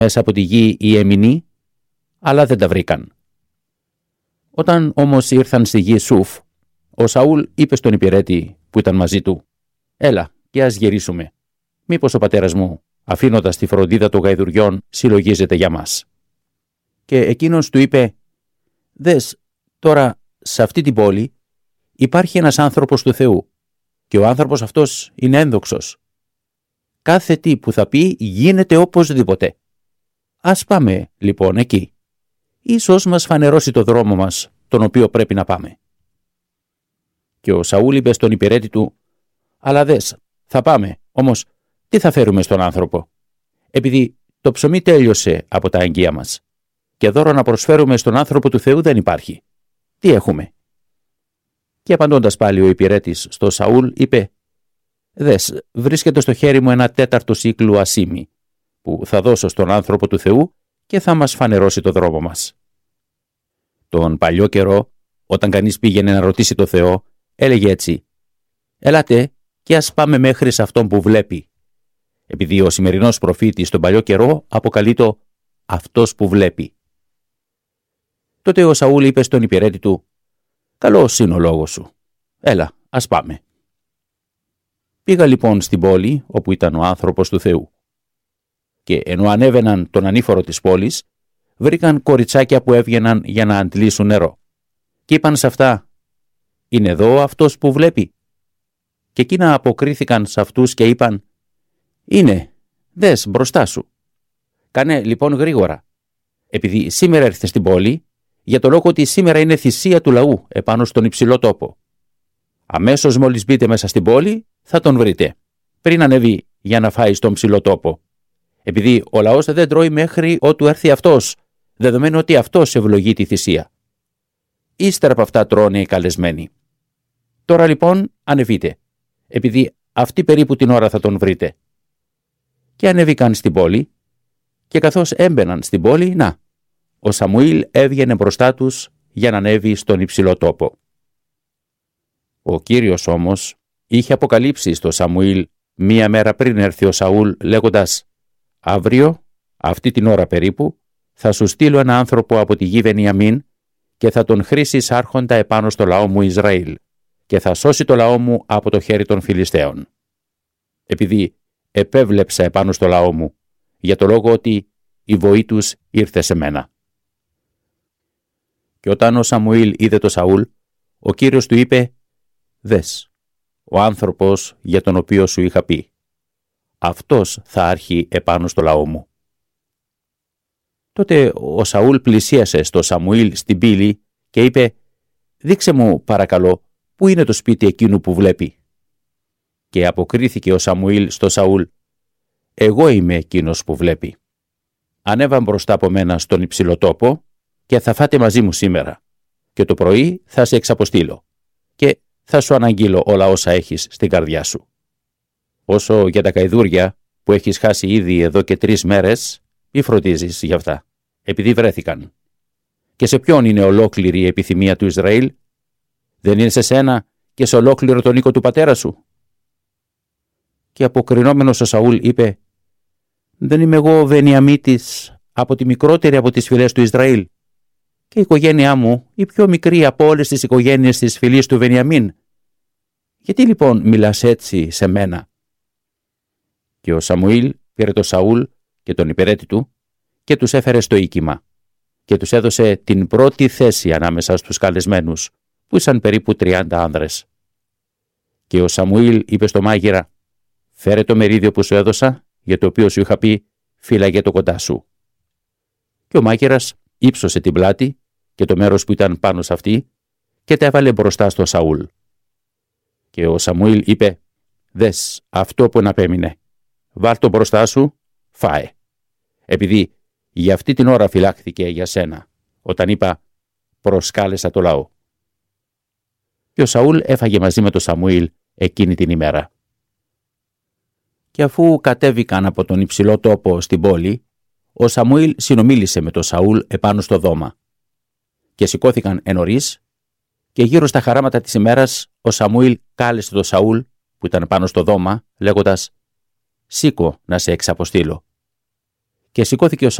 μέσα από τη γη οι Εμινοί, αλλά δεν τα βρήκαν. Όταν όμως ήρθαν στη γη Σουφ, ο Σαούλ είπε στον υπηρέτη που ήταν μαζί του: «Έλα και ας γυρίσουμε. Μήπως ο πατέρας μου, αφήνοντας τη φροντίδα των γαϊδουριών, συλλογίζεται για μας». Και εκείνος του είπε: «Δες, τώρα σε αυτή την πόλη υπάρχει ένας άνθρωπος του Θεού και ο άνθρωπος αυτός είναι ένδοξος. Κάθε τι που θα πει γίνεται οπωσδήποτε. Ας πάμε λοιπόν εκεί. Ίσως μας φανερώσει το δρόμο μας, τον οποίο πρέπει να πάμε». Και ο Σαούλ είπε στον υπηρέτη του: «Αλλά δες, θα πάμε, όμως τι θα φέρουμε στον άνθρωπο? Επειδή το ψωμί τέλειωσε από τα αγγεία μας και δώρο να προσφέρουμε στον άνθρωπο του Θεού δεν υπάρχει. Τι έχουμε?» Και απαντώντας πάλι ο υπηρέτης στο Σαούλ είπε: «Δες, βρίσκεται στο χέρι μου ένα 4 σύκλου ασίμι, που θα δώσω στον άνθρωπο του Θεού και θα μας φανερώσει το δρόμο μας». Τον παλιό καιρό, όταν κανείς πήγαινε να ρωτήσει το Θεό, έλεγε έτσι: «Ελάτε και ας πάμε μέχρι σε αυτόν που βλέπει». Επειδή ο σημερινός προφήτης τον παλιό καιρό αποκαλεί το «αυτός που βλέπει». Τότε ο Σαούλ είπε στον υπηρέτη του: «Καλός είναι ο λόγος σου. Έλα, ας πάμε». Πήγα λοιπόν στην πόλη όπου ήταν ο άνθρωπος του Θεού. Και ενώ ανέβαιναν τον ανήφορο της πόλης, βρήκαν κοριτσάκια που έβγαιναν για να αντλήσουν νερό. Και είπαν σε αυτά: «Είναι εδώ αυτός που βλέπει?» Και εκείνα αποκρίθηκαν σε αυτούς και είπαν: «Είναι, δες μπροστά σου. Κάνε λοιπόν γρήγορα, επειδή σήμερα ήρθε στην πόλη, για το λόγο ότι σήμερα είναι θυσία του λαού επάνω στον υψηλό τόπο. Αμέσως μόλις μπείτε μέσα στην πόλη, θα τον βρείτε, πριν ανέβει για να φάει στον ψηλό τόπο. Επειδή ο λαός δεν τρώει μέχρι ότου έρθει αυτός, δεδομένου ότι αυτός ευλογεί τη θυσία. Ύστερα από αυτά τρώνε οι καλεσμένοι. Τώρα λοιπόν ανεβείτε, επειδή αυτή περίπου την ώρα θα τον βρείτε». Και ανέβηκαν στην πόλη, και καθώς έμπαιναν στην πόλη, να, ο Σαμουήλ έβγαινε μπροστά τους για να ανέβει στον υψηλό τόπο. Ο Κύριος όμως είχε αποκαλύψει στο Σαμουήλ μία μέρα πριν έρθει ο Σαούλ, λέγοντας: «Αύριο, αυτή την ώρα περίπου, θα σου στείλω ένα άνθρωπο από τη γη Βενιαμίν και θα τον χρήσεις άρχοντα επάνω στο λαό μου Ισραήλ και θα σώσει το λαό μου από το χέρι των Φιλιστέων. Επειδή επέβλεψα επάνω στο λαό μου, για το λόγο ότι η βοή τους ήρθε σε μένα». Και όταν ο Σαμουήλ είδε το Σαούλ, ο Κύριος του είπε: «Δες, ο άνθρωπος για τον οποίο σου είχα πει, αυτός θα άρχει επάνω στο λαό μου». Τότε ο Σαούλ πλησίασε στο Σαμουήλ στην πύλη και είπε: «Δείξε μου παρακαλώ, πού είναι το σπίτι εκείνου που βλέπει?» Και αποκρίθηκε ο Σαμουήλ στο Σαούλ: «Εγώ είμαι εκείνος που βλέπει. Ανέβα μπροστά από μένα στον υψηλό τόπο και θα φάτε μαζί μου σήμερα, και το πρωί θα σε εξαποστείλω και θα σου αναγγείλω όλα όσα έχεις στην καρδιά σου. Όσο για τα καηδούρια που έχεις χάσει ήδη εδώ και 3 μέρες, μη φροντίζεις γι' αυτά, επειδή βρέθηκαν. Και σε ποιον είναι ολόκληρη η επιθυμία του Ισραήλ? Δεν είναι σε σένα και σε ολόκληρο τον οίκο του πατέρα σου?» Και αποκρινόμενος ο Σαούλ είπε: «Δεν είμαι εγώ Βενιαμίτης, από τη μικρότερη από τις φυλές του Ισραήλ, και η οικογένειά μου η πιο μικρή από όλες τις οικογένειες της φυλής του Βενιαμίν. Γιατί λοιπόν μιλάς έτσι σε μένα?» Και ο Σαμουήλ πήρε τον Σαούλ και τον υπηρέτη του και τους έφερε στο οίκημα και τους έδωσε την πρώτη θέση ανάμεσα στους καλεσμένους, που ήσαν περίπου 30 άνδρες. Και ο Σαμουήλ είπε στο μάγειρα: «Φέρε το μερίδιο που σου έδωσα, για το οποίο σου είχα πει, φύλαγε το κοντά σου». Και ο μάγειρας ύψωσε την πλάτη και το μέρος που ήταν πάνω σε αυτή και τα έβαλε μπροστά στο Σαούλ. Και ο Σαμουήλ είπε: «Δες αυτό που εναπέμεινε. Βάλ' το μπροστά σου, φάε. Επειδή για αυτή την ώρα φυλάχθηκε για σένα, όταν είπα, προσκάλεσα το λαό». Και ο Σαούλ έφαγε μαζί με τον Σαμουήλ εκείνη την ημέρα. Και αφού κατέβηκαν από τον υψηλό τόπο στην πόλη, ο Σαμουήλ συνομίλησε με τον Σαούλ επάνω στο δώμα. Και σηκώθηκαν ενωρίς, και γύρω στα χαράματα της ημέρας ο Σαμουήλ κάλεσε τον Σαούλ που ήταν πάνω στο δώμα, λέγοντας: «Σήκω να σε εξαποστείλω». Και σηκώθηκε ο